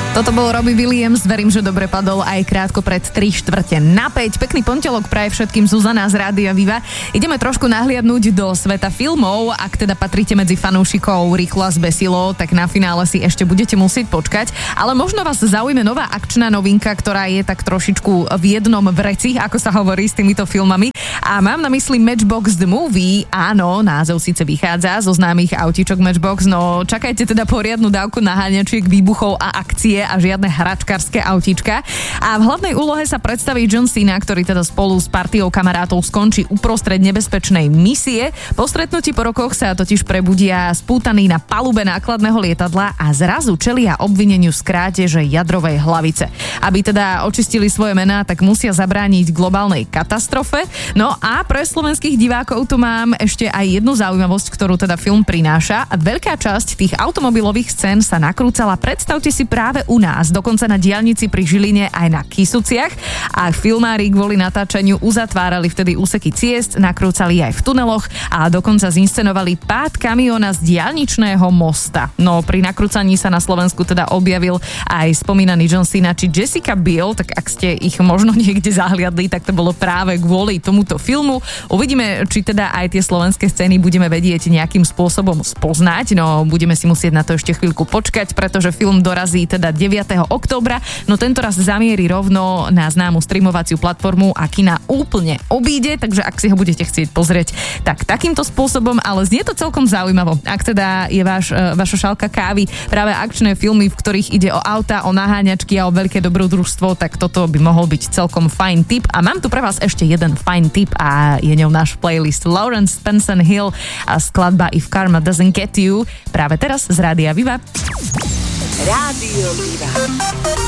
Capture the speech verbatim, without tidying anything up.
Toto bol Robbie Williams, verím, že dobre padol aj krátko pred tri štvrte na päť. Pekný pondelok praje všetkým Zuzana z Rádia Viva. Ideme trošku nahliadnúť do sveta filmov. Ak teda patríte medzi fanúšikov Rýchlo a zbesilo, tak na finále si ešte budete musieť počkať. Ale možno vás zaujme nová akčná novinka, ktorá je tak trošičku v jednom vreci, ako sa hovorí s týmito filmami. A mám na mysli Matchbox The Movie. Áno, názov síce vychádza zo známych autíčok Matchbox, no čakajte teda poriadnu dávku naháňačiek, výbuchov a akcie a žiadne hračkárske autíčka. A v hlavnej úlohe sa predstaví John Cena, ktorý teda spolu s partiou kamarátov skončí uprostred nebezpečnej misie. Po stretnutí po rokoch sa totiž prebudia spútaní na palube nákladného lietadla a zrazu čelia obvineniu z krádeže jadrovej hlavice. Aby teda očistili svoje mená, tak musia zabrániť globálnej katastrofe. No a pre slovenských divákov tu mám ešte aj jednu zaujímavosť, ktorú teda film prináša. Veľká časť tých automobilových scén sa nakrúcala, predstavte si, práve u nás, dokonca na diaľnici pri Žiline aj na Kysuciach, a filmári kvôli natáčaniu uzatvárali vtedy úseky ciest, nakrúcali aj v tuneloch a dokonca zinscenovali pád kamióna z diaľničného mosta. No pri nakrúcaní sa na Slovensku teda objavil aj spomínaný John Cena či Jessica Biel, tak ak ste ich možno niekde zahliadli, tak to bolo práve kvôli tomuto filmu. Uvidíme, či teda aj tie slovenské scény budeme vedieť nejakým spôsobom spoznať, no budeme si musieť na to ešte chvíľku počkať, pretože film dorazí teda deviateho októbra, no tento raz zamierí rovno na známu streamovaciu platformu a kina úplne obíde, takže ak si ho budete chcieť pozrieť, tak takýmto spôsobom, ale znie to celkom zaujímavo. Ak teda je váš, vaša šálka kávy práve akčné filmy, v ktorých ide o auta, o naháňačky a o veľké dobrodružstvo, tak toto by mohol byť celkom fajn tip. A mám tu pre vás ešte jeden fajn tip a je ňou náš playlist Lawrence Benson Hill a skladba If Karma Doesn't Get You práve teraz z Rádia Viva. Rádio Viva.